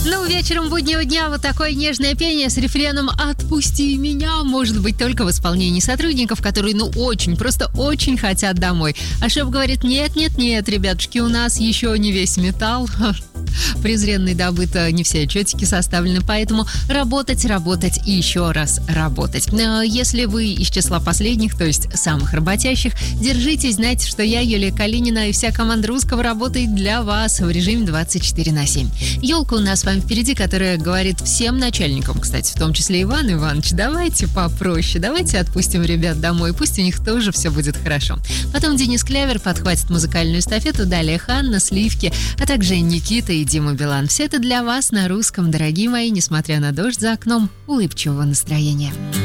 Ну, вечером буднего дня вот такое нежное пение с рефреном «Отпусти меня» может быть только в исполнении сотрудников, которые, очень, просто очень хотят домой. А шеф говорит: нет, ребятушки, у нас еще не весь металл. Презренный добыто, не все отчетики составлены, поэтому работать и еще раз работать. Если вы из числа последних, то есть самых работящих, держитесь, знайте, что я, Юлия Калинина, и вся команда Русского работает для вас в режиме 24/7. Елка у нас с вами впереди, которая говорит всем начальникам, кстати, в том числе Иван Иванович, давайте попроще, давайте отпустим ребят домой, пусть у них тоже все будет хорошо. Потом Денис Клявер подхватит музыкальную эстафету, далее Ханна, Сливки, а также Никита и Дима Билан. Все это для вас на Русском, дорогие мои, несмотря на дождь за окном, улыбчивого настроения.